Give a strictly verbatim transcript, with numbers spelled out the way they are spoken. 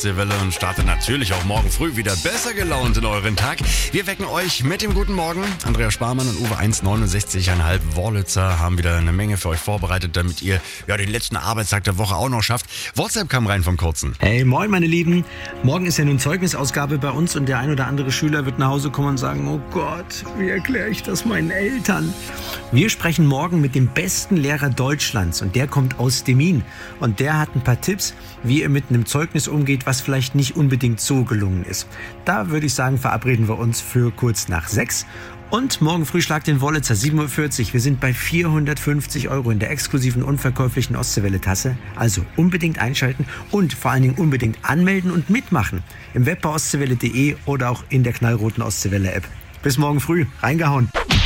Ostseewelle und startet natürlich auch morgen früh wieder besser gelaunt in euren Tag. Wir wecken euch mit dem guten Morgen. Andrea Sparmann und Uwe eins neunundsechzig Komma fünf Wörlitzer haben wieder eine Menge für euch vorbereitet, damit ihr ja den letzten Arbeitstag der Woche auch noch schafft. WhatsApp kam rein vom Kurzen. Hey, moin meine Lieben. Morgen ist ja nun Zeugnisausgabe bei uns und der ein oder andere Schüler wird nach Hause kommen und sagen, oh Gott, wie erkläre ich das meinen Eltern? Wir sprechen morgen mit dem besten Lehrer Deutschlands und der kommt aus Demmin. Und der hat ein paar Tipps, wie ihr mit einem Zeugnis umgeht, was vielleicht nicht unbedingt so gelungen ist. Da würde ich sagen, verabreden wir uns für kurz nach sechs. Und morgen früh schlagt den Wörlitzer, sieben Uhr vierzig. Wir sind bei vierhundertfünfzig Euro in der exklusiven unverkäuflichen Ostseewelle-Tasse. Also unbedingt einschalten und vor allen Dingen unbedingt anmelden und mitmachen. Im Web bei ostseewelle punkt de oder auch in der knallroten Ostseewelle-App. Bis morgen früh. Reingehauen.